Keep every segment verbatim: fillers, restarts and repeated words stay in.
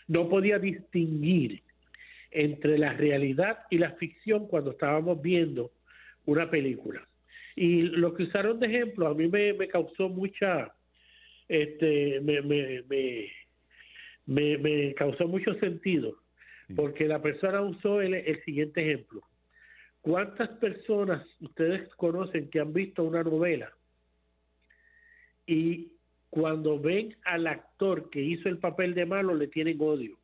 no podía distinguir entre la realidad y la ficción cuando estábamos viendo una película. Y lo que usaron de ejemplo a mí me, me causó mucha, este, me, me, me, me, me causó mucho sentido, Sí. porque la persona usó el, el siguiente ejemplo. ¿Cuántas personas ustedes conocen que han visto una novela y cuando ven al actor que hizo el papel de malo le tienen odio?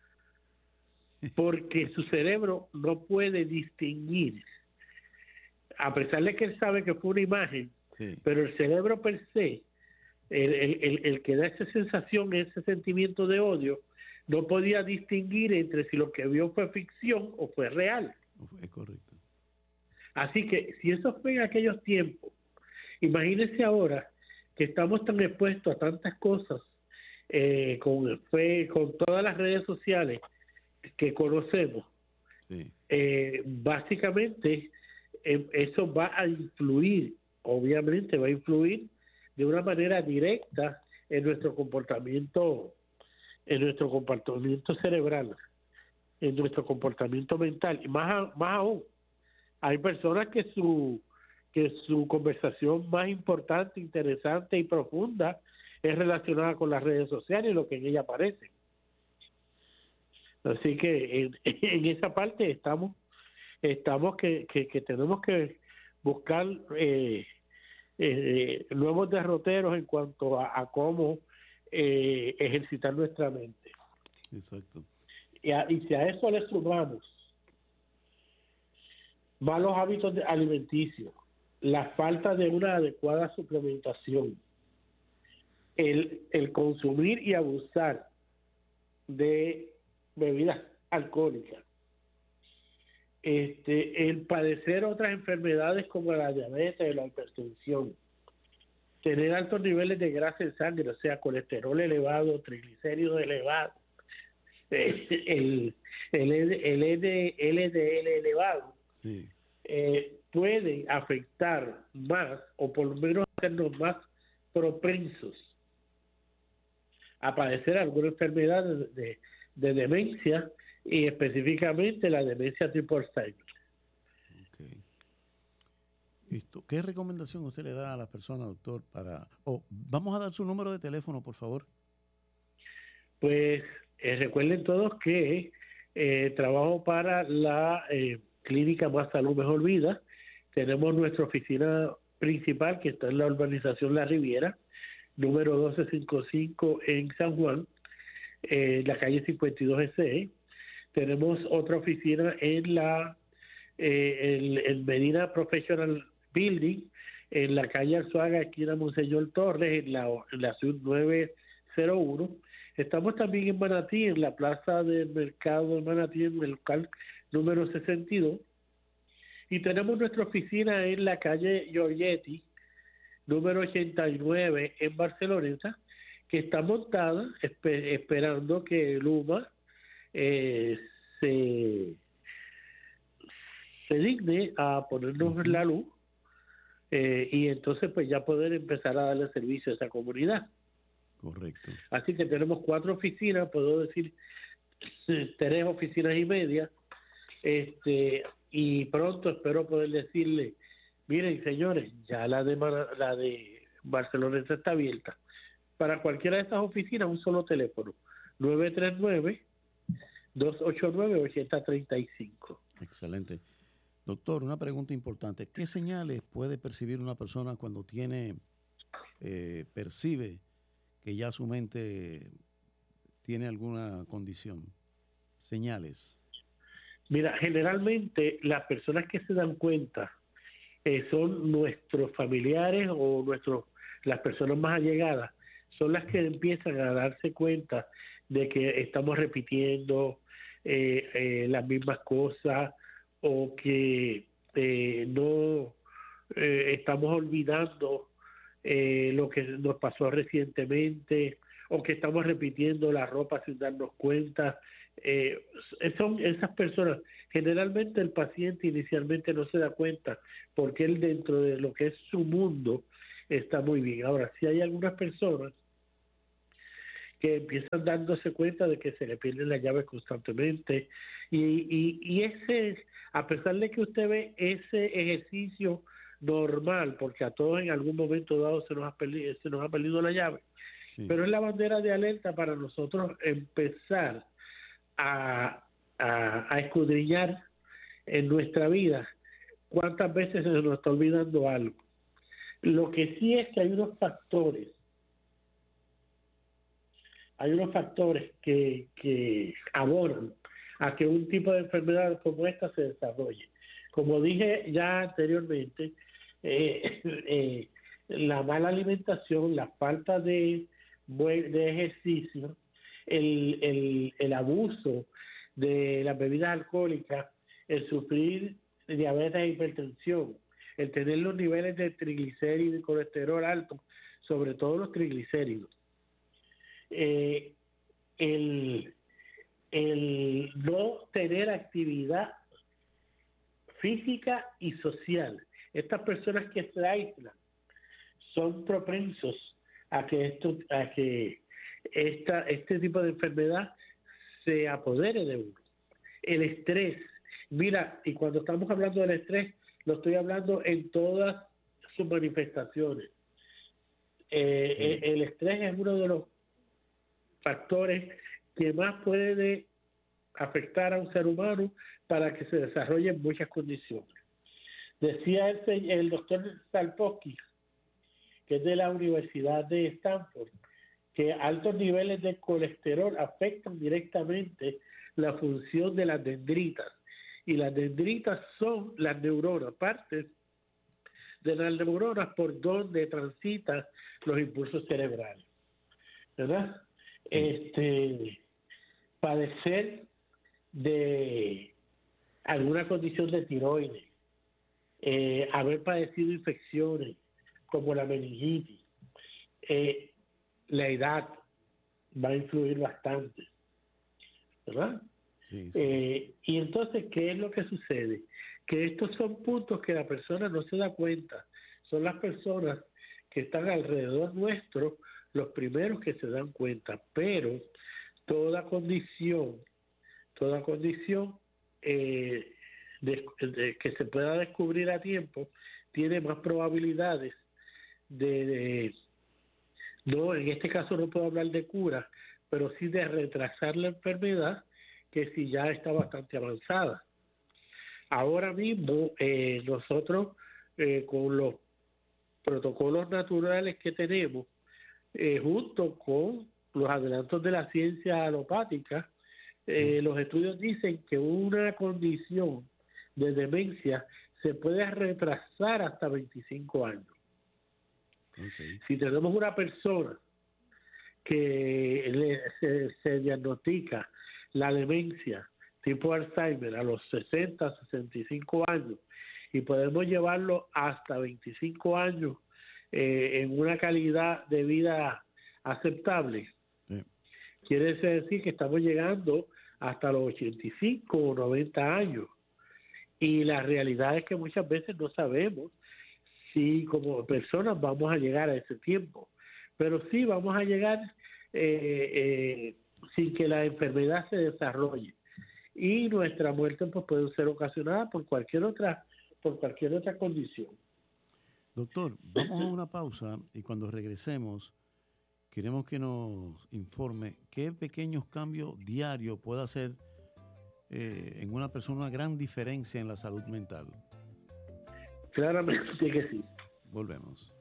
Porque su cerebro no puede distinguir, a pesar de que él sabe que fue una imagen, Sí. pero el cerebro per se, el, el, el, el que da esa sensación, ese sentimiento de odio, no podía distinguir entre si lo que vio fue ficción o fue real. Es correcto. Así que si eso fue en aquellos tiempos, imagínense ahora que estamos tan expuestos a tantas cosas, eh, con, fue, con todas las redes sociales que conocemos. Sí. Eh, básicamente eh, eso va a influir, obviamente va a influir de una manera directa en nuestro comportamiento, en nuestro comportamiento cerebral, en nuestro comportamiento mental. Y más, a, más aún, hay personas que su que su conversación más importante, interesante y profunda es relacionada con las redes sociales y lo que en ella aparece. Así que en, en esa parte estamos estamos que, que, que tenemos que buscar eh, eh, nuevos derroteros en cuanto a, a cómo eh, ejercitar nuestra mente. Exacto. Y, a, y si a eso le sumamos malos hábitos alimenticios, la falta de una adecuada suplementación, el, el consumir y abusar de bebidas alcohólicas, este, el padecer otras enfermedades como la diabetes, la hipertensión, tener altos niveles de grasa en sangre, o sea, colesterol elevado, triglicéridos elevados, eh, el, el, el L D L elevado, Sí. eh, puede afectar más, o por lo menos hacernos más propensos a padecer alguna enfermedad de, de, de demencia, y específicamente la demencia tipo Alzheimer. Okay. Listo. ¿Qué recomendación usted le da a las personas, doctor, para... Oh, vamos a dar su número de teléfono, por favor. Pues eh, recuerden todos que eh, trabajo para la eh, clínica Más Salud Mejor Vida. Tenemos nuestra oficina principal que está en la urbanización La Riviera, número doce cincuenta y cinco en San Juan, eh, la calle cincuenta y dos S E. Tenemos otra oficina en la eh, el, el Medina Professional Building, en la calle Arzuaga, esquina Monseñor Torres, en la, en la suite nueve cero uno. Estamos también en Manatí, en la plaza del mercado de Manatí, en el local número sesenta y dos. Y tenemos nuestra oficina en la calle Giorgetti, número ochenta y nueve en Barceloneta, que está montada esper, esperando que Luma eh, se, se digne a ponernos uh-huh. la luz eh, y entonces pues ya poder empezar a darle servicio a esa comunidad. Correcto. Así que tenemos cuatro oficinas, puedo decir tres oficinas y media, este y pronto espero poder decirle, miren señores, ya la de la de Barcelona está abierta. Para cualquiera de estas oficinas un solo teléfono, nueve tres nueve, dos ocho nueve, ocho cero tres cinco. Excelente. Doctor, una pregunta importante. ¿Qué señales puede percibir una persona cuando tiene, eh, percibe que ya su mente tiene alguna condición? Señales. Mira, generalmente las personas que se dan cuenta eh, son nuestros familiares o nuestros las personas más allegadas, son las que empiezan a darse cuenta de que estamos repitiendo eh, eh, las mismas cosas o que eh, no eh, estamos olvidando eh, lo que nos pasó recientemente o que estamos repitiendo la ropa sin darnos cuenta. Eh, son esas personas. Generalmente el paciente inicialmente no se da cuenta porque él dentro de lo que es su mundo está muy bien. Ahora, si hay algunas personas que empiezan dándose cuenta de que se le pierden las llaves constantemente. Y, y, y ese, a pesar de que usted ve ese ejercicio normal, porque a todos en algún momento dado se nos ha perdido, se nos ha perdido la llave, sí. Pero es la bandera de alerta para nosotros empezar a, a, a escudriñar en nuestra vida cuántas veces se nos está olvidando algo. Lo que sí es que hay unos factores, hay unos factores que, que abonan a que un tipo de enfermedad como esta se desarrolle. Como dije ya anteriormente, eh, eh, la mala alimentación, la falta de, de ejercicio, el, el, el abuso de las bebidas alcohólicas, el sufrir diabetes e hipertensión, el tener los niveles de triglicéridos y colesterol altos, sobre todo los triglicéridos, eh, el, el no tener actividad física y social. Estas personas que se aíslan son propensos a que esto, a que esta, este tipo de enfermedad se apodere de uno. El estrés, mira, y cuando estamos hablando del estrés, lo estoy hablando en todas sus manifestaciones. Eh, sí. el, el estrés es uno de los factores que más puede afectar a un ser humano para que se desarrollen muchas condiciones. Decía el, el doctor Salposki, que es de la Universidad de Stanford, que altos niveles de colesterol afectan directamente la función de las dendritas. Y las dendritas son las neuronas, partes de las neuronas por donde transitan los impulsos cerebrales. ¿Verdad? Este, padecer de alguna condición de tiroides, eh, haber padecido infecciones como la meningitis, eh, la edad va a influir bastante, ¿verdad? Sí, sí. Eh, y entonces, ¿qué es lo que sucede? Que estos son puntos que la persona no se da cuenta, son las personas que están alrededor nuestro los primeros que se dan cuenta, pero toda condición, toda condición eh, de, de, que se pueda descubrir a tiempo tiene más probabilidades de, de, no, en este caso no puedo hablar de cura, pero sí de retrasar la enfermedad que si ya está bastante avanzada. Ahora mismo eh, nosotros eh, con los protocolos naturales que tenemos, eh, junto con los adelantos de la ciencia alopática, eh, los estudios dicen que una condición de demencia se puede retrasar hasta veinticinco años. Okay. Si tenemos una persona que le, se, se diagnostica la demencia tipo Alzheimer a los sesenta, sesenta y cinco años y podemos llevarlo hasta veinticinco años eh, en una calidad de vida aceptable, sí. Quiere decir que estamos llegando hasta los ochenta y cinco o noventa años, y la realidad es que muchas veces no sabemos si como personas vamos a llegar a ese tiempo, pero sí vamos a llegar eh, eh, sin que la enfermedad se desarrolle, y nuestra muerte pues puede ser ocasionada por cualquier otra por cualquier otra condición. Doctor, vamos a una pausa y cuando regresemos queremos que nos informe qué pequeños cambios diarios puede hacer eh, en una persona una gran diferencia en la salud mental. Claramente que sí. Volvemos.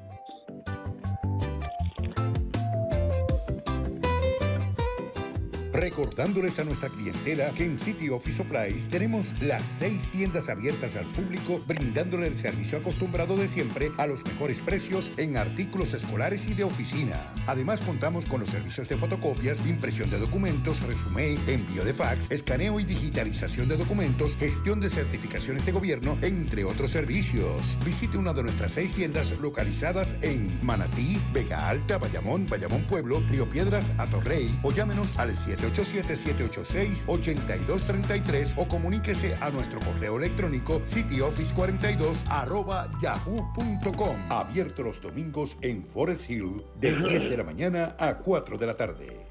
Recordándoles a nuestra clientela que en City Office Supplies tenemos las seis tiendas abiertas al público, brindándole el servicio acostumbrado de siempre a los mejores precios en artículos escolares y de oficina. Además, contamos con los servicios de fotocopias, impresión de documentos, resumen, envío de fax, escaneo y digitalización de documentos, gestión de certificaciones de gobierno, entre otros servicios. Visite una de nuestras seis tiendas localizadas en Manatí, Vega Alta, Bayamón, Bayamón Pueblo, Río Piedras, Atorrey, o llámenos al siete siete ocho siete, siete ocho seis, ocho dos tres tres o comuníquese a nuestro correo electrónico cityoffice cuarenta y dos arroba yahoo punto com. Abierto los domingos en Forest Hill de diez de la mañana a cuatro de la tarde.